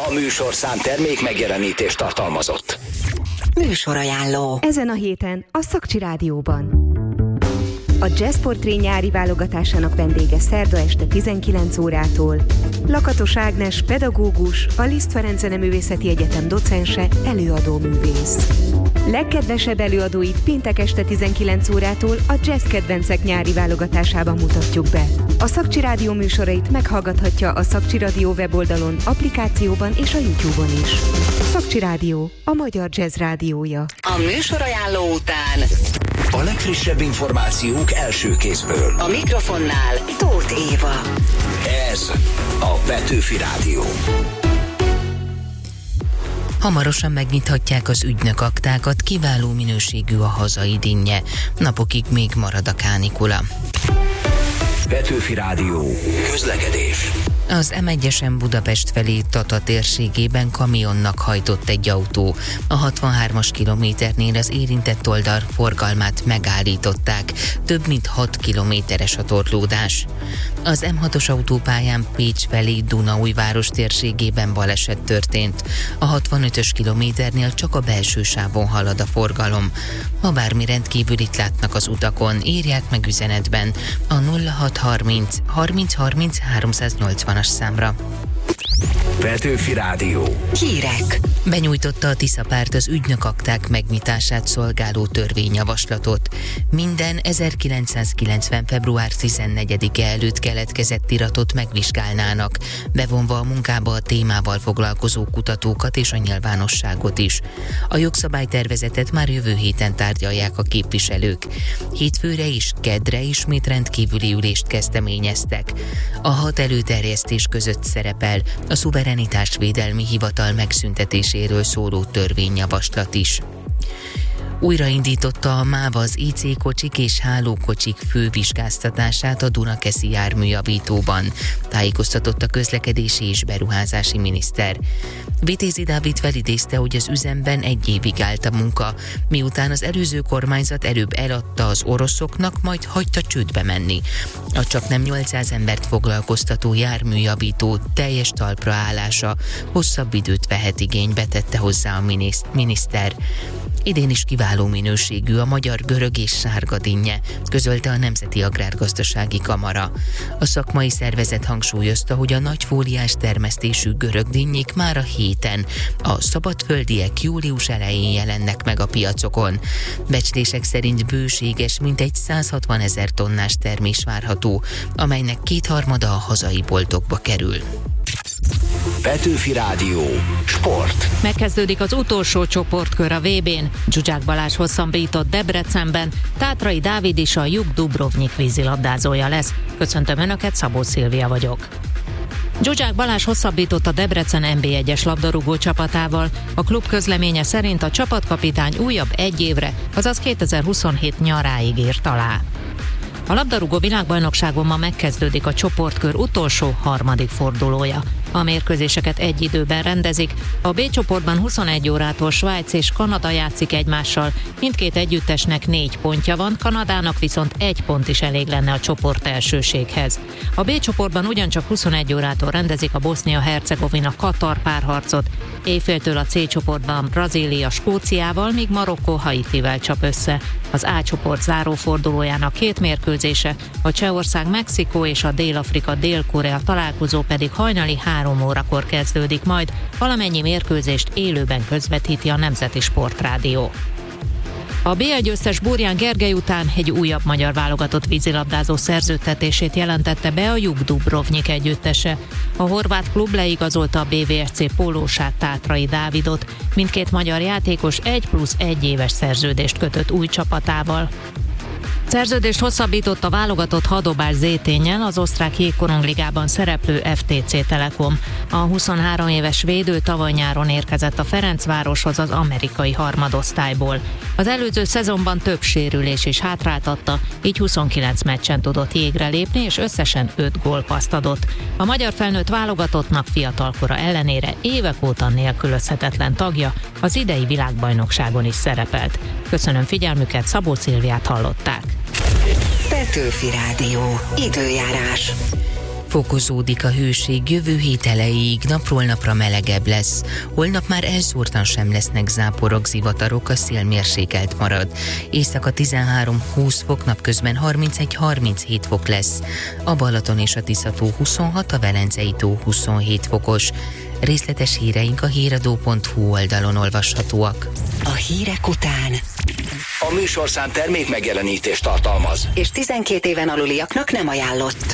A műsorszám termék megjelenítést tartalmazott. Műsorajánló. Ezen a héten a Szakcsi Rádióban. A Jazzportré nyári válogatásának vendége szerda este 19 órától. Lakatos Ágnes, pedagógus, a Liszt Ferenc Zeneművészeti Egyetem docense, előadó művész. Legkedvesebb előadóit péntek este 19 órától a Jazz Kedvencek nyári válogatásában mutatjuk be. A Szakcsi Rádió műsorait meghallgathatja a Szakcsi Rádió weboldalon, applikációban és a YouTube-on is. Szakcsi Rádió, a magyar jazz rádiója. A műsorajánló után A legfrissebb információk első kézből. a mikrofonnál Tóth Éva. Ez a Petőfi Rádió. Hamarosan megnyithatják az ügynökaktákat, kiváló minőségű a hazai dinnye. Napokig még marad a kánikula. Petőfi Rádió. Közlekedés. Az M1-esen Budapest felé Tata térségében kamionnak hajtott egy autó. A 63-as kilométernél az érintett oldal forgalmát megállították. Több mint 6 kilométeres a torlódás. Az M6-os autópályán Pécs felé Dunaújváros térségében baleset történt. A 65-ös kilométernél csak a belső sávon halad a forgalom. Ha bármi rendkívülit látnak az utakon, írják meg üzenetben a 0630 30 30 380-as számra. Petőfi Rádió. Hírek. Benyújtotta a Tisza párt az ügynökakták megnyitását szolgáló törvényjavaslatot. Minden 1990. február 14-e előtt keletkezett iratot megvizsgálnának, bevonva a munkába a témával foglalkozó kutatókat és a nyilvánosságot is. A jogszabálytervezetet már jövő héten tárgyalják a képviselők. Hétfőre és keddre ismét rendkívüli ülést kezdeményeztek. A 6 előterjesztés között szerepel a Szuverenitásvédelmi Hivatal megszüntetéséről szóló törvényjavaslat is. Újraindította a MÁV az IC kocsik és hálókocsik fővizsgáztatását a Dunakeszi járműjavítóban, tájékoztatott a közlekedési és beruházási miniszter. Vitézi Dávid felidézte, hogy az üzemben 1 évig állt a munka, miután az előző kormányzat előbb eladta az oroszoknak, majd hagyta csődbe menni. A csaknem 800 embert foglalkoztató járműjavító teljes talpra állása hosszabb időt vehet igénybe, tette hozzá a miniszter. Idén is kiváló minőségű a magyar görög és sárga dinnye, közölte a Nemzeti Agrárgazdasági Kamara. A szakmai szervezet hangsúlyozta, hogy a nagyfóliás termesztésű görög dinnyék már a héten, a szabadföldiek július elején jelennek meg a piacokon. Becslések szerint bőséges, mintegy 160 000 tonnás termés várható, amelynek 2/3 a hazai boltokba kerül. Petőfi Rádió. Sport. Megkezdődik az utolsó csoportkör a VB-n. Zsuzsák Balázs hosszabbított Debrecenben, Tátrai Dávid is a Juk Dubrovnik vízilabdázója lesz. Köszöntöm Önöket, Szabó Szilvia vagyok. Zsuzsák Balázs hosszabbított a Debrecen NB1-es labdarúgó csapatával. A klub közleménye szerint a csapatkapitány újabb 1 évre, azaz 2027 nyaráig írt alá. A labdarúgó világbajnokságon ma megkezdődik a csoportkör utolsó 3. fordulója. A mérkőzéseket egy időben rendezik. A B csoportban 21 órától Svájc és Kanada játszik egymással. Mindkét együttesnek 4 pontja van, Kanadának viszont 1 pont is elég lenne a csoport elsőséghez. A B csoportban ugyancsak 21 órától rendezik a Bosznia-Hercegovina-Katar párharcot. Éjféltől a C csoportban Brazília Skóciával, míg Marokkó Haitivel csap össze. Az A csoport zárófordulójának 2 mérkőzése, a Csehország Mexikó és a Dél-Afrika Dél-Korea találkozó pedig hajnali 3 órakor kezdődik majd, valamennyi mérkőzést élőben közvetíti a Nemzeti Sportrádió. A BL győztes Burján Gergely után egy újabb magyar válogatott vízilabdázó szerződtetését jelentette be a Juk Dubrovnik együttese. A horvát klub leigazolta a BVSC pólósát, Tátrai Dávidot. Mindkét magyar játékos 1+1 éves szerződést kötött új csapatával. Szerződést hosszabbított a válogatott Hadobás Zéténnyel az osztrák jégkorongligában szereplő FTC Telekom. A 23 éves védő tavaly nyáron érkezett a Ferencvároshoz az amerikai harmadosztályból. Az előző szezonban több sérülés is hátráltatta, így 29 meccsen tudott jégre lépni, és összesen 5 gólpasszt adott. A magyar felnőtt válogatottnak fiatalkora ellenére évek óta nélkülözhetetlen tagja, az idei világbajnokságon is szerepelt. Köszönöm figyelmüket, Szabó Szilviát hallották. Petőfi Rádió. Időjárás. Fokozódik a hőség, jövő hét elejéig napról napra melegebb lesz. Holnap már elszórtan sem lesznek záporok, zivatarok, a szél mérsékelt marad. Éjszaka 13-20 fok, napközben 31-37 fok lesz. A Balaton és a Tisza-tó 26, a Velencei tó 27 fokos. Részletes híreink a híradó.hu oldalon olvashatóak. A hírek után. A műsorszám termék megjelenítést tartalmaz. És 12 éven aluliaknak nem ajánlott.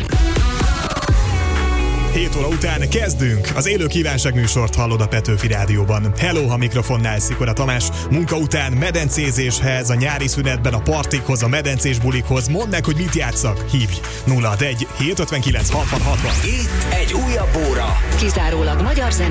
7 óra után kezdünk. Az élő kívánságműsort hallod a Petőfi Rádióban. Hello, a mikrofonnál Szikora Tamás. Munka után medencézéshez, a nyári szünetben a partikhoz, a medencés bulikhoz. Mondd meg, hogy mit játsszak. Hívj 061 759 60 60. Itt egy újabb óra. Kizárólag magyar zene.